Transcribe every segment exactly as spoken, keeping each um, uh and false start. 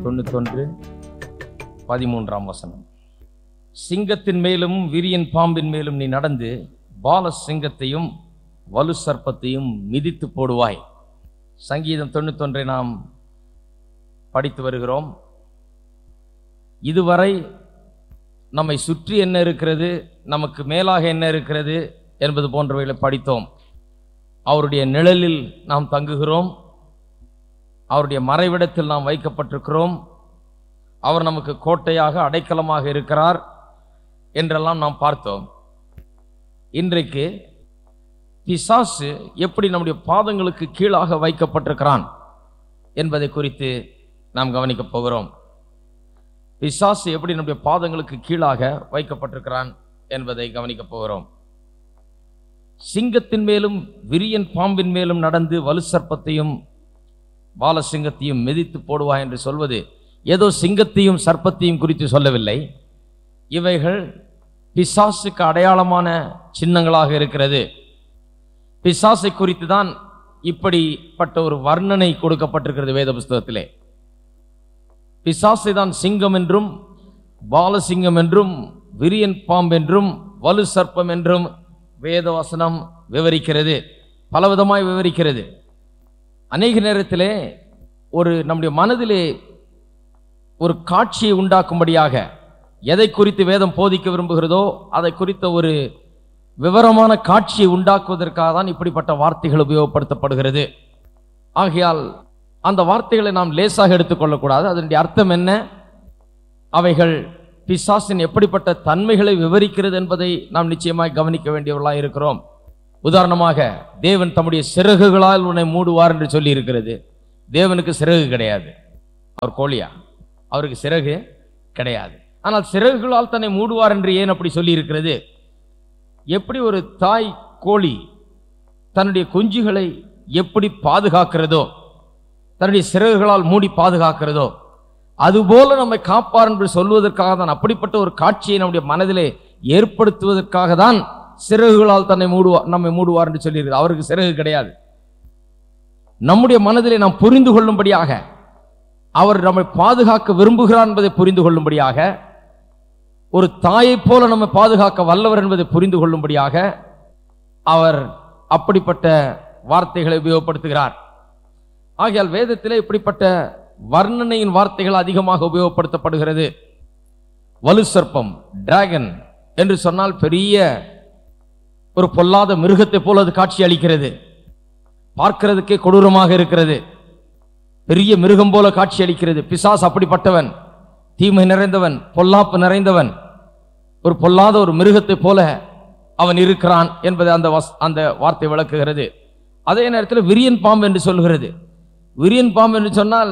தொண்ணூத்தி ஒன்று பதிமூன்றாம் வசனம். சிங்கத்தின் மேலும் விரியன் பாம்பின் மேலும் நீ நடந்து பால சிங்கத்தையும் வலு சர்ப்பத்தையும் மிதித்து போடுவாய். சங்கீதம் தொண்ணூத்தி ஒன்றை நாம் படித்து வருகிறோம். இதுவரை நம்மை சுற்றி என்ன இருக்கிறது, நமக்கு மேலாக என்ன இருக்கிறது என்பது போன்றவைகளை படித்தோம். அவருடைய நிழலில் நாம் தங்குகிறோம், அவருடைய மறைவிடத்தில் நாம் வைக்கப்பட்டிருக்கிறோம், அவர் நமக்கு கோட்டையாக அடைக்கலமாக இருக்கிறார் என்றெல்லாம் நாம் பார்த்தோம். இன்றைக்கு பிசாசு எப்படி நம்முடைய பாதங்களுக்கு கீழாக வைக்கப்பட்டிருக்கிறான் என்பதை குறித்து நாம் கவனிக்கப் போகிறோம். பிசாசு எப்படி நம்முடைய பாதங்களுக்கு கீழாக வைக்கப்பட்டிருக்கிறான் என்பதை கவனிக்கப் போகிறோம். சிங்கத்தின் மேலும் விரியன் பாம்பின் மேலும் நடந்து வலு சர்ப்பத்தையும் பாலசிங்கத்தையும் மிதித்து போடுவாய் என்று சொல்வது ஏதோ சிங்கத்தையும் சர்ப்பத்தையும் குறித்து சொல்லவில்லை. இவைகள் பிசாசுக்கு அடையாளமான சின்னங்களாக இருக்கிறது. பிசாசை குறித்து தான் இப்படிப்பட்ட ஒரு வர்ணனை கொடுக்கப்பட்டிருக்கிறது வேத புஸ்தகத்திலே. பிசாசை தான் சிங்கம் என்றும் பாலசிங்கம் என்றும் விரியன் பாம்பென்றும் வலு சர்ப்பம் என்றும் வேதவசனம் விவரிக்கிறது, பலவிதமாய் விவரிக்கிறது. அநேக நேரத்திலே ஒரு நம்முடைய மனதிலே ஒரு காட்சியை உண்டாக்கும்படியாக எதை குறித்து வேதம் போதிக்க விரும்புகிறதோ அதை குறித்த ஒரு விவரமான காட்சியை உண்டாக்குவதற்காக தான் இப்படிப்பட்ட வார்த்தைகள் உபயோகப்படுத்தப்படுகிறது. ஆகையால் அந்த வார்த்தைகளை நாம் லேசாக எடுத்துக்கொள்ளக்கூடாது. அதனுடைய அர்த்தம் என்ன, அவைகள் பிசாசின் எப்படிப்பட்ட தன்மைகளை விவரிக்கிறது என்பதை நாம் நிச்சயமாய் கவனிக்க வேண்டியவர்களாக இருக்கிறோம். உதாரணமாக, தேவன் தம்முடைய சிறகுகளால் உன்னை மூடுவார் என்று சொல்லி இருக்கிறது. தேவனுக்கு சிறகு கிடையாது. அவர் கோழியா? அவருக்கு சிறகு கிடையாது. ஆனால் சிறகுகளால் தன்னை மூடுவார் என்று ஏன் அப்படி சொல்லி இருக்கிறது? எப்படி ஒரு தாய் கோழி தன்னுடைய குஞ்சுகளை எப்படி பாதுகாக்கிறதோ, தன்னுடைய சிறகுகளால் மூடி பாதுகாக்கிறதோ, அதுபோல நம்மை காப்பார் என்று சொல்வதற்காக தான், அப்படிப்பட்ட ஒரு காட்சியை நம்முடைய மனதிலே ஏற்படுத்துவதற்காக தான் சிறகுகளால் தன்னை மூடுவார் நம்மை மூடுவார் என்று சொல்லியிருக்கிறது. அவருக்கு சிறகு கிடையாது. நம்முடைய மனதிலே நாம் புரிந்து கொள்ளும்படியாக, அவர் நம்மை பாதுகாக்க விரும்புகிறார் என்பதை புரிந்து கொள்ளும்படியாக, ஒரு தாயை போல நம்மை பாதுகாக்க வல்லவர் என்பதை புரிந்து கொள்ளும்படியாக அவர் அப்படிப்பட்ட வார்த்தைகளை உபயோகப்படுத்துகிறார். ஆகையால் வேதத்திலே இப்படிப்பட்ட வர்ணனையின் வார்த்தைகள் அதிகமாக உபயோகப்படுத்தப்படுகிறது. வலு சர்ப்பம், டிராகன் என்று சொன்னால் பெரிய ஒரு பொல்லாத மிருகத்தை போல அது காட்சி அளிக்கிறது. பார்க்கிறதுக்கே கொடூரமாக இருக்கிறது. பெரிய மிருகம் போல காட்சி அளிக்கிறது. பிசாசு அப்படிப்பட்டவன், தீமை நிறைந்தவன், பொல்லாப்பு நிறைந்தவன், ஒரு பொல்லாத ஒரு மிருகத்தை போல அவன் இருக்கிறான் என்பதை அந்த அந்த வார்த்தை விளக்குகிறது. அதே நேரத்தில் விரியன் பாம்பு என்று சொல்கிறது. விரியன் பாம்பு என்று சொன்னால்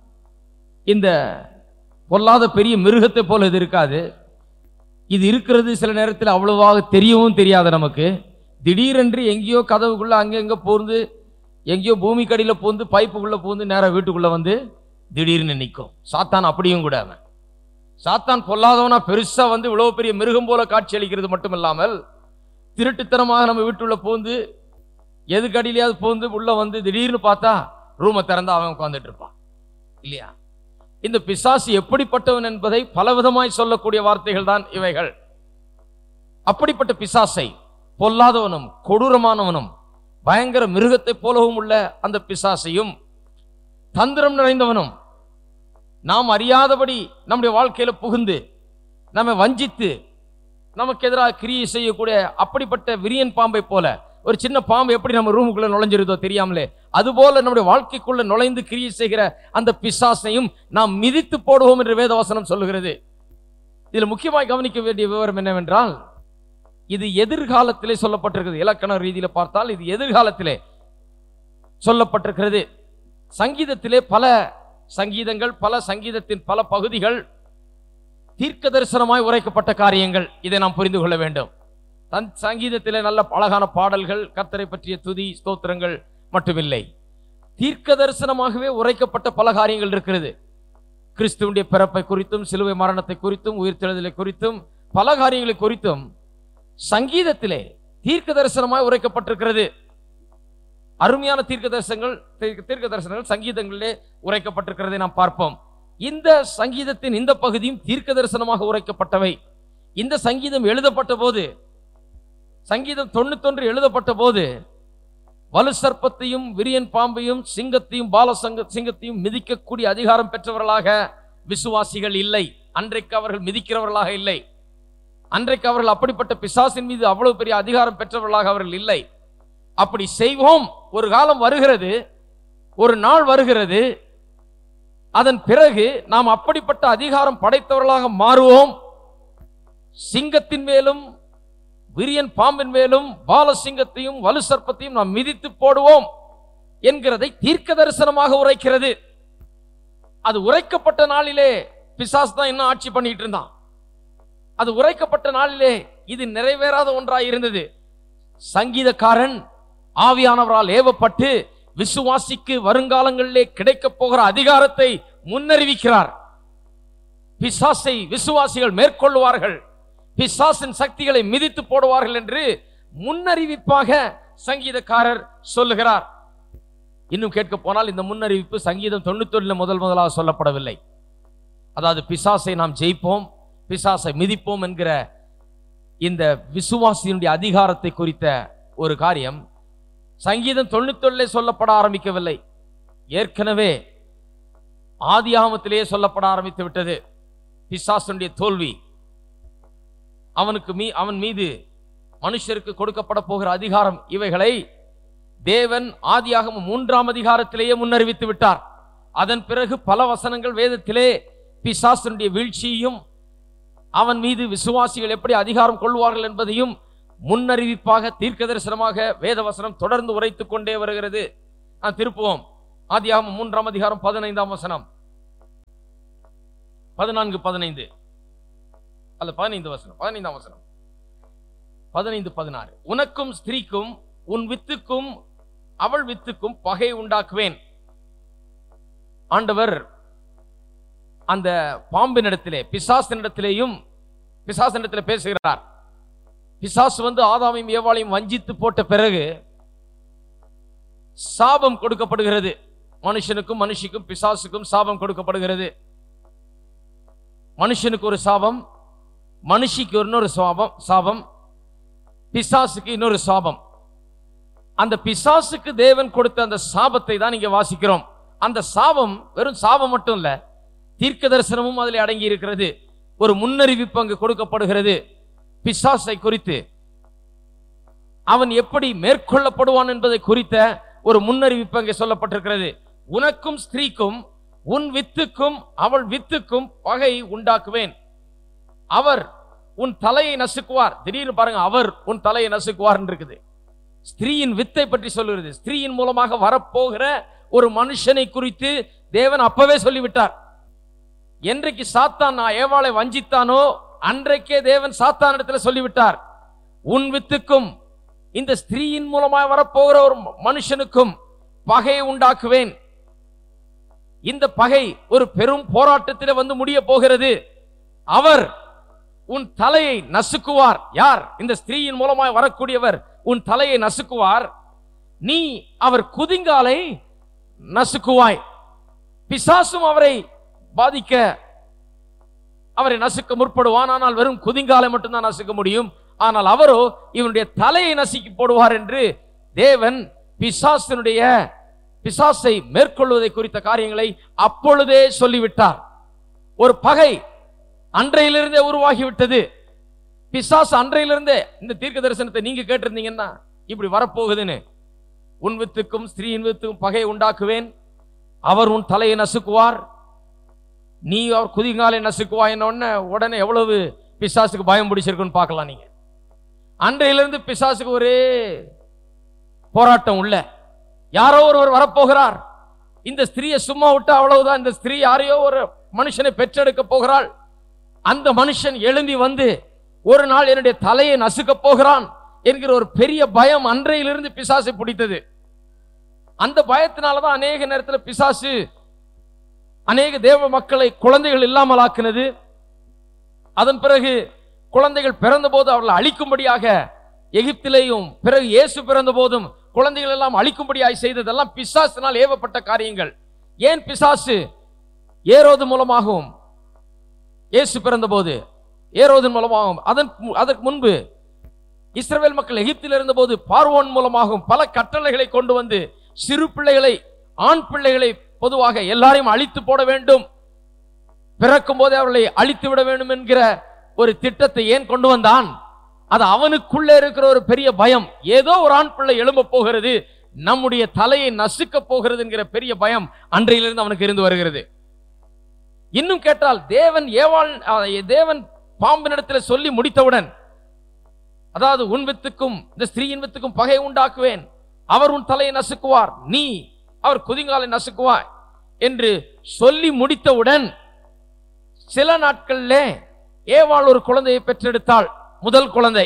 இந்த பொல்லாத பெரிய மிருகத்தை போல இது இருக்காது. இது இருக்கிறது சில நேரத்தில் அவ்வளவாக தெரியவும் தெரியாது நமக்கு. திடீரென்று எங்கேயோ கதவுக்குள்ள அங்கே எங்கே பூந்து, எங்கேயோ பூமி கடியில் பூந்து, பைப்புக்குள்ள பூந்து நேராக வீட்டுக்குள்ள வந்து திடீர்னு நிற்கும். சாத்தான் அப்படியும் கூட, அவன் சாத்தான் பொல்லாதவனா பெருசா வந்து இவ்வளவு பெரிய மிருகம் போல காட்சி அளிக்கிறது மட்டும் இல்லாமல், திருட்டுத்தனமாக நம்ம வீட்டுள்ள பூந்து எதுக்கு அடியிலையாவது பூந்து உள்ள வந்து திடீர்னு பார்த்தா ரூமை திறந்தா அவன் உட்கார்ந்துட்டு இருப்பான் இல்லையா? இந்த பிசாசு எப்படிப்பட்டவன் என்பதை பலவிதமாய் சொல்லக்கூடிய வார்த்தைகள் தான் இவைகள். அப்படிப்பட்ட பிசாசை, பொல்லாதவனும் கொடூரமானவனும் பயங்கர மிருகத்தை போலவும் உள்ள அந்த பிசாசையும், தந்திரம் நிறைந்தவனும் நாம் அறியாதபடி நம்முடைய வாழ்க்கையில புகுந்து நம்மை வஞ்சித்து நமக்கு எதிராக கிரியை செய்யக்கூடிய அப்படிப்பட்ட விரியன் பாம்பை போல, ஒரு சின்ன பாம்பு எப்படி நம்ம ரூமுக்குள்ள நுழைஞ்சிருதோ தெரியாமலே, அதுபோல நம்முடைய வாழ்க்கைக்குள்ள நுழைந்து கிரியை செய்கிற அந்த பிசாசையும் நாம் மிதித்து போடுவோம் என்று வேதவசனம் சொல்லுகிறது. இதில் முக்கியமாய் கவனிக்க வேண்டிய விவரம் என்னவென்றால், இது எதிர்காலத்திலே சொல்லப்பட்டிருக்கிறது. இலக்கண ரீதியில பார்த்தால் இது எதிர்காலத்திலே சொல்லப்பட்டிருக்கிறது. சங்கீதத்திலே பல சங்கீதங்கள், பல சங்கீதத்தின் பல பகுதிகள் தீர்க்க தரிசனமாய் உரைக்கப்பட்ட காரியங்கள். இதை நாம் புரிந்து கொள்ள வேண்டும். தன் சங்கீதத்திலே நல்ல அழகான பாடல்கள், கர்த்தரை பற்றிய துதி ஸ்தோத்திரங்கள் மட்டுமில்லை, தீர்க்க தரிசனமாகவே உரைக்கப்பட்ட பல காரியங்கள் இருக்கிறது. கிறிஸ்துவுடைய பிறப்பை குறித்தும், சிலுவை மரணத்தை குறித்தும், உயிர்த்தெழுதலை குறித்தும், பல காரியங்களை குறித்தும் சங்கீதத்திலே தீர்க்க தரிசனமாய் உரைக்கப்பட்டிருக்கிறது. அருமையான தீர்க்க தரிசனங்கள் தீர்க்க தரிசனங்கள் சங்கீதங்களிலே உரைக்கப்பட்டிருக்கிறதை நாம் பார்ப்போம். இந்த சங்கீதத்தின் இந்த பகுதியும் தீர்க்க தரிசனமாக உரைக்கப்பட்டவை. இந்த சங்கீதம் எழுதப்பட்ட போது, சங்கீதம் தொண்ணூத்தொன்று எழுதப்பட்ட போது, வலு சர்ப்பத்தையும் விரியன் பாம்பையும் சிங்கத்தையும் பால சிங்கத்தையும் மிதிக்கக்கூடிய அதிகாரம் பெற்றவர்களாக விசுவாசிகள் இல்லை. அன்றைக்கு அவர்கள் மிதிக்கிறவர்களாக இல்லை. அன்றைக்கு அவர்கள் அப்படிப்பட்ட பிசாசின் மீது அவ்வளவு பெரிய அதிகாரம் பெற்றவர்களாக அவர்கள் இல்லை. அப்படி செய்வோம். ஒரு காலம் வருகிறது, ஒரு நாள் வருகிறது, அதன் பிறகு நாம் அப்படிப்பட்ட அதிகாரம் படைத்தவர்களாக மாறுவோம். சிங்கத்தின் மேலும் விரியன் பாம்பின் மேலும் பால சிங்கத்தையும் வலு சர்ப்பத்தையும் நாம் மிதித்து போடுவோம் என்கிறதை தீர்க்க தரிசனமாக உரைக்கிறது. அது உரைக்கப்பட்ட நாளிலே பிசாசு தான் இன்னும் ஆட்சி பண்ணிட்டு இருந்தான். அது உரைக்கப்பட்ட நாளிலே இது நிறைவேறாத ஒன்றாய் இருந்தது. சங்கீதக்காரன் ஆவியானவரால் ஏவப்பட்டு விசுவாசிக்கு வருங்காலங்களிலே கிடைக்க போகிற அதிகாரத்தை முன்னறிவிக்கிறார். பிசாசை விசுவாசிகள் மேற்கொள்வார்கள், பிசாசின் சக்திகளை மிதித்து போடுவார்கள் என்று முன்னறிவிப்பாக சங்கீதக்காரர் சொல்லுகிறார். இன்னும் கேட்க போனால் இந்த முன்னறிவிப்பு சங்கீதம் தொண்ணூத்தொன்னுல முதல் முதலாக சொல்லப்படவில்லை. அதாவது பிசாசை நாம் ஜெயிப்போம், பிசாசை மிதிப்போம் என்கிற இந்த விசுவாசியினுடைய அதிகாரத்தை குறித்த ஒரு காரியம் சங்கீதம் தொண்ணூத்தொன்னிலே சொல்லப்பட ஆரம்பிக்கவில்லை. ஏற்கனவே ஆதியாகமத்திலேயே சொல்லப்பட ஆரம்பித்து விட்டது. பிசாசுடைய தோல்வி, அவனுக்கு மீ அவன் மீது மனுஷருக்கு கொடுக்கப்பட போகிற அதிகாரம், இவைகளை தேவன் ஆதியாகமம் மூன்றாம் அதிகாரத்திலேயே முன்னறிவித்து விட்டார். அதன் பிறகு பல வசனங்கள் வேதத்திலே பிசாசுடைய வீழ்ச்சியையும் அவன் மீது விசுவாசிகள் எப்படி அதிகாரம் கொள்வார்கள் என்பதையும் முன்னறிவிப்பாக தீர்க்க தரிசனமாக வேத வசனம் தொடர்ந்து உரைத்துக் கொண்டே வருகிறது. நான் திருப்புவோம். ஆதியாகமம் மூன்றாம் அதிகாரம் பதினைந்தாம் வசனம், பதினான்கு பதினைந்து அல்ல பதினைந்து வசனம், பதினைந்தாம் வசனம், பதினைந்து பதினாறு. உனக்கும் ஸ்திரீக்கும் உன் வித்துக்கும் அவள் வித்துக்கும் பகை உண்டாக்குவேன். ஆண்டவர் அந்த பாம்பினிடத்திலே பிசாசினிடத்திலேயும் பிசாசினிடத்திலே பேசுகிறார். பிசாசு வந்து ஆதாமையும் ஏவாளையும் வஞ்சித்து போட்ட பிறகு சாபம் கொடுக்கப்படுகிறது. மனுஷனுக்கும் மனுஷிக்கும் பிசாசுக்கும் சாபம் கொடுக்கப்படுகிறது. மனுஷனுக்கு ஒரு சாபம், மனுஷிக்கு இன்னொரு சாபம் சாபம் பிசாசுக்கு இன்னொரு சாபம். அந்த பிசாசுக்கு தேவன் கொடுத்த அந்த சாபத்தை தான் இங்க வாசிக்கிறோம். அந்த சாபம் வெறும் சாபம் மட்டும் இல்ல, தீர்க்க தரிசனமும் அதில் அடங்கி இருக்கிறது. ஒரு முன்னறிவிப்பு அங்கு கொடுக்கப்படுகிறது. பிசாசை குறித்து, அவன் எப்படி மேற்கொள்ளப்படுவான் என்பதை குறித்த ஒரு முன்னறிவிப்பு அங்கே சொல்லப்பட்டிருக்கிறது. உனக்கும் ஸ்திரீக்கும் உன் வித்துக்கும் அவள் வித்துக்கும் பகை உண்டாக்குவேன். அவர் உன் தலையை நசுக்குவார். திடீர்னு பாருங்க, அவர் உன் தலையை நசுக்குவார் இருக்குது. ஸ்திரீயின் வித்தை பற்றி சொல்லுகிறது. ஸ்திரீயின் மூலமாக வரப்போகிற ஒரு மனுஷனை குறித்து தேவன் அப்பவே சொல்லிவிட்டார். என்றைக்கு சாத்தான் நான் ஏவாளை வஞ்சித்தானோ அன்றைக்கே தேவன் சாத்தான் இடத்துல சொல்லிவிட்டார், உன் வித்துக்கும் இந்த ஸ்திரீயின் மூலமாக வரப்போகிற ஒரு மனுஷனுக்கும் பகையை உண்டாக்குவேன். இந்த பகை ஒரு பெரும் போராட்டத்தில் வந்து முடிய போகிறது. அவர் உன் தலையை நசுக்குவார். யார்? இந்த ஸ்திரீயின் மூலமாக வரக்கூடியவர் உன் தலையை நசுக்குவார். நீ அவர் குதிங்காலை நசுக்குவாய். பிசாசும் அவரை பாதிக்க அவரை நசுக்க முற்படுவான். ஆனால் வெறும் குதிங்காலை மட்டும்தான் நசுக்க முடியும். ஆனால் அவரோ இவனுடைய தலையை நசுக்கி போடுவார் என்று தேவன் பிசாசினுடைய பிசாசை மேற்கொள்வதை குறித்த காரியங்களை அப்பொழுதே சொல்லிவிட்டார். ஒரு பகை அன்றையிலிருந்தே உருவாகிவிட்டது. பிசாசு அன்றையிலிருந்தே இந்த தீர்க்க தரிசனத்தை நீங்க கேட்டிருந்தீங்கன்னா இப்படி வரப்போகுதுன்னு, உன் வித்துக்கும் ஸ்திரீயின் வித்துக்கும் பகை உண்டாக்குவேன், அவர் உன் தலையை நசுக்குவார், நீ அவர் குதிங்காலை நசுக்குவாய். என்ன உடனே எவ்வளவு பிசாசுக்கு பயம் பிடிச்சிருக்குன்னு பார்க்கலாம். நீங்க அன்றையிலிருந்து பிசாசுக்கு ஒரே போராட்டம் உள்ள. யாரோ ஒருவர் வரப்போகிறார், இந்த ஸ்திரீயை சும்மா விட்டா அவ்வளவுதான், இந்த ஸ்திரீ யாரையோ ஒரு மனுஷனை பெற்றெடுக்க போகிறாள், அந்த மனுஷன் எழும்பி வந்து ஒரு நாள் என்னுடைய தலையை நசுக்க போகிறான் என்கிற ஒரு பெரிய பயம் அன்றையிலிருந்து பிசாசை பிடித்தது. அந்த பயத்தினாலதான் அநேக நேரத்தில் பிசாசு அநேக தேவ மக்களை குழந்தைகள் இல்லாமல் ஆக்கினது. அதன் பிறகு குழந்தைகள் பிறந்த போது அவர்களை அழிக்கும்படியாக எகிப்திலேயும், பிறகு இயேசு பிறந்த போதும் குழந்தைகள் எல்லாம் அழிக்கும்படியாக செய்ததெல்லாம் பிசாசினால் ஏவப்பட்ட காரியங்கள். ஏன் பிசாசு ஏரோது மூலமாகவும் இயேசு பிறந்த போது ஏரோது மூலமாகவும், அதன் அதற்கு முன்பு இஸ்ரவேல் மக்கள் எகிப்தில் இருந்த போது பார்வோன் மூலமாகவும் பல கட்டளைகளை கொண்டு வந்து சிறு பிள்ளைகளை, ஆண் பிள்ளைகளை பொதுவாக எல்லாரையும் அழித்து போட வேண்டும், பிறக்கும் போதே அவர்களை அழித்து விட வேண்டும் என்கிற ஒரு திட்டத்தை ஏன் கொண்டு வந்தான்? அது அவனுக்குள்ளே இருக்கிற ஒரு பெரிய பயம். ஏதோ ஒரு ஆண் பிள்ளை எழும்ப போகிறது, நம்முடைய தலையை நசுக்க போகிறது என்கிற பெரிய பயம் அன்றையிலிருந்து அவனுக்கு இருந்து வருகிறது. இன்னும் கேட்டால் தேவன் ஏவாள் தேவன் பாம்பினிடத்தில் சொல்லி முடித்தவுடன், அதாவது உன் வித்துக்கும் இந்த ஸ்திரீயின் வித்துக்கும் பகை உண்டாக்குவேன், அவர் உன் தலையை நசுக்குவார், நீ அவர் குதிங்காலை நசுக்குவார் என்று சொல்லி முடித்தவுடன் சில நாட்களிலே ஏவாள் ஒரு குழந்தையை பெற்றெடுத்தாள். முதல் குழந்தை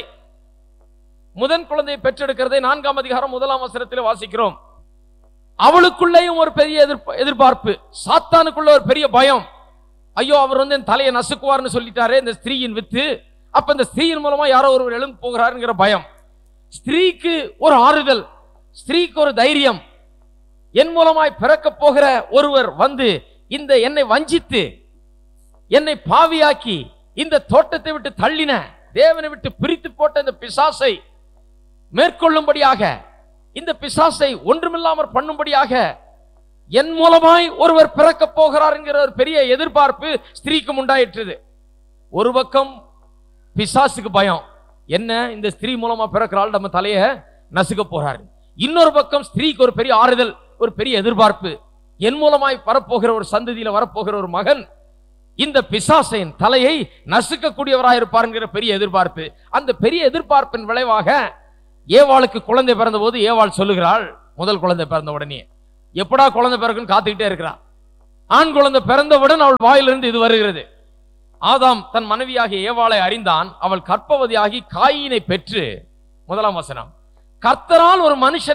முதல் குழந்தையை பெற்றெடுக்கிறதை நான்காம் அதிகாரம் முதலாம் வசனத்தில் வாசிக்கிறோம். அவளுக்குள்ளேயும் ஒரு பெரிய எதிர்பார்ப்பு, சாத்தானுக்குள்ள ஒரு பெரிய பயம். ஐயோ, அவர் வந்து என் தலையை நசுக்குவார்னு சொல்லிட்டாரே இந்த ஸ்திரீயின் வித்து, அப்ப இந்த ஸ்திரீயின் மூலமா யாரோ ஒருவர் எழுந்து போகிறாருங்கிற பயம். ஸ்திரீக்கு ஒரு ஆறுதல், ஸ்திரீக்கு ஒரு தைரியம். என் மூலமாய் பிறக்க போகிற ஒருவர் வந்து இந்த என்னை வஞ்சித்து என்னை பாவியாக்கி இந்த தோட்டத்தை விட்டு தள்ளின, தேவனை விட்டு பிரித்து போட்ட இந்த பிசாசை மேற்கொள்ளும்படியாக, இந்த பிசாசை ஒன்றுமில்லாமல் பண்ணும்படியாக என் மூலமாய் ஒருவர் பிறக்க போகிறார் என்கிற ஒரு பெரிய எதிர்பார்ப்பு ஸ்திரீக்கு உண்டாயிற்று. ஒரு பக்கம் பிசாசுக்கு பயம், என்ன இந்த ஸ்திரீ மூலமா பிறக்கிறாள், நம்ம தலையை நசுக்க போறாரு. இன்னொரு பக்கம் ஸ்திரீக்கு ஒரு பெரிய ஆறுதல், ஒரு பெரிய எதிர்பார்ப்பு, என் மூலமாய் வரப்போகிற ஒரு சந்ததியில வரப்போகிற ஒரு மகன் இந்த பிசாசின் தலையை நசுக்கக்கூடியவராக இருப்பார் என்கிற பெரிய எதிர்பார்ப்பு. அந்த பெரிய எதிர்பார்ப்பின் விளைவாக ஏவாளுக்கு குழந்தை பிறந்த போது ஏவாள் சொல்லுகிறாள், முதல் குழந்தை பிறந்த உடனே எப்படா குழந்தை பிறகுன்னு காத்துக்கிட்டே இருக்கிறான். ஆண் குழந்தை பிறந்தவுடன் அவள் வாயிலிருந்து இது வருகிறது. ஆதாம் தன் மனைவியாகிய ஏவாளை அறிந்தான், அவள் கர்ப்பவதியாகி காயினை பெற்று, முதலாம் வசனம், கர்த்தரால் ஒரு மனுஷன்